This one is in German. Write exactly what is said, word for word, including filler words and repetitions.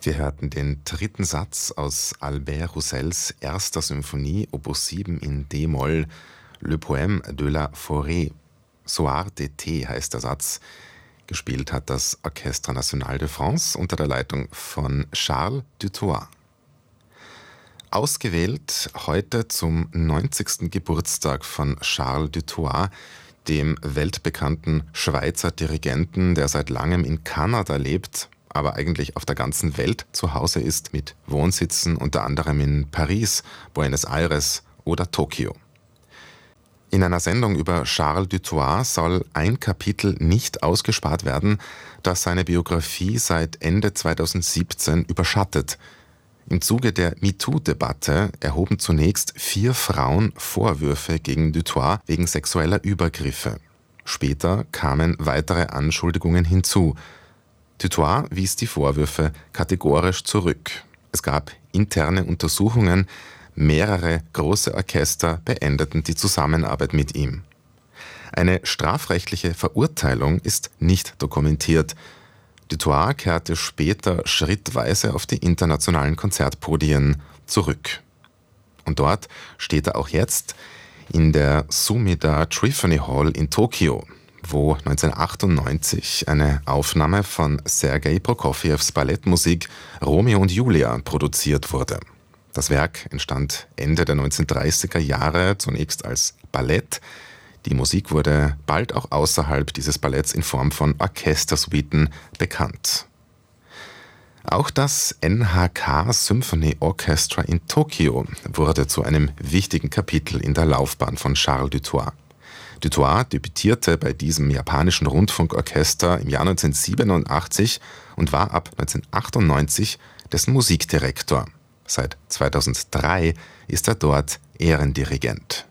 Wir hörten den dritten Satz aus Albert Roussels erster Symphonie, Opus sieben in d-Moll, Le Poème de la Forêt. Soir d'été heißt der Satz. Gespielt hat das Orchestre National de France unter der Leitung von Charles Dutoit. Ausgewählt heute zum neunzigsten Geburtstag von Charles Dutoit, dem weltbekannten Schweizer Dirigenten, der seit langem in Kanada lebt, aber eigentlich auf der ganzen Welt zu Hause ist, mit Wohnsitzen unter anderem in Paris, Buenos Aires oder Tokio. In einer Sendung über Charles Dutoit soll ein Kapitel nicht ausgespart werden, das seine Biografie seit Ende zweitausendsiebzehn überschattet. Im Zuge der MeToo-Debatte erhoben zunächst vier Frauen Vorwürfe gegen Dutoit wegen sexueller Übergriffe. Später kamen weitere Anschuldigungen hinzu. Dutoit wies die Vorwürfe kategorisch zurück. Es gab interne Untersuchungen, mehrere große Orchester beendeten die Zusammenarbeit mit ihm. Eine strafrechtliche Verurteilung ist nicht dokumentiert. Dutoit kehrte später schrittweise auf die internationalen Konzertpodien zurück. Und dort steht er auch jetzt in der Sumida Triphony Hall in Tokio, wo neunzehnhundertachtundneunzig eine Aufnahme von Sergei Prokofjews Ballettmusik Romeo und Julia produziert wurde. Das Werk entstand Ende der neunzehnhundertdreißiger Jahre zunächst als Ballett. Die Musik wurde bald auch außerhalb dieses Balletts in Form von Orchestersuiten bekannt. Auch das N H K Symphony Orchestra in Tokio wurde zu einem wichtigen Kapitel in der Laufbahn von Charles Dutoit. Dutoit debütierte bei diesem japanischen Rundfunkorchester im Jahr neunzehnhundertsiebenundachtzig und war ab neunzehnhundertachtundneunzig dessen Musikdirektor. Seit zweitausenddrei ist er dort Ehrendirigent.